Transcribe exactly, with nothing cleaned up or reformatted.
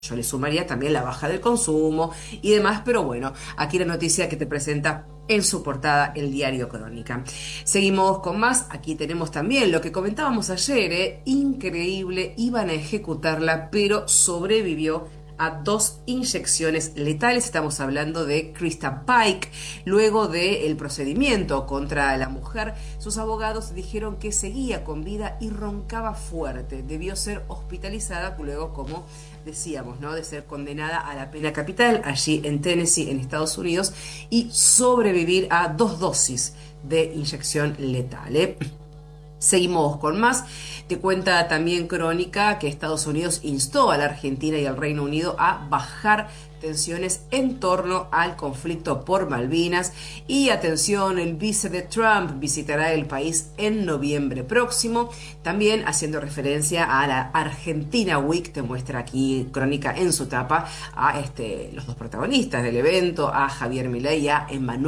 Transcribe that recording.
Yo le sumaría también la baja del consumo y demás, pero bueno, aquí la noticia que te presenta en su portada el diario Crónica. Seguimos con más, aquí tenemos también lo que comentábamos ayer, ¿eh? Increíble, iban a ejecutarla, pero sobrevivió a dos inyecciones letales. Estamos hablando de Krista Pike. Luego del procedimiento contra la mujer, sus abogados dijeron que seguía con vida y roncaba fuerte. Debió ser hospitalizada luego, como decíamos, ¿no?, de ser condenada a la pena capital allí en Tennessee, en Estados Unidos, y sobrevivir a dos dosis de inyección letal, ¿eh? Seguimos con más. Te cuenta también Crónica que Estados Unidos instó a la Argentina y al Reino Unido a bajar tensiones en torno al conflicto por Malvinas. Y atención, el vice de Trump visitará el país en noviembre próximo, también haciendo referencia a la Argentina Week. Te muestra aquí Crónica en su tapa a este, los dos protagonistas del evento, a Javier Milei y a Emmanuel